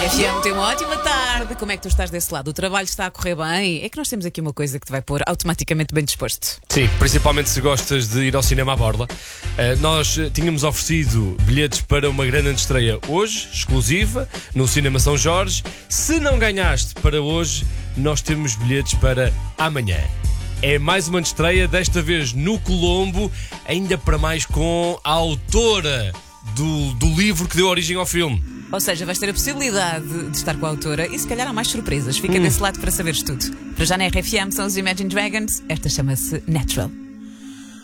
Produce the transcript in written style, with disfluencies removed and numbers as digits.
RFM, tem uma ótima tarde. Como é que tu estás desse lado? O trabalho está a correr bem? É que nós temos aqui uma coisa que te vai pôr automaticamente bem disposto. Sim, principalmente se gostas de ir ao cinema à borla. Nós tínhamos oferecido bilhetes para uma grande estreia hoje, exclusiva, no Cinema São Jorge. Se não ganhaste para hoje, nós temos bilhetes para amanhã. É mais uma estreia, desta vez no Colombo, ainda para mais com a autora do livro que deu origem ao filme. Ou seja, vais ter a possibilidade de estar com a autora e se calhar há mais surpresas. Fica desse lado para saberes tudo. Para já na RFM são os Imagine Dragons. Esta chama-se Natural.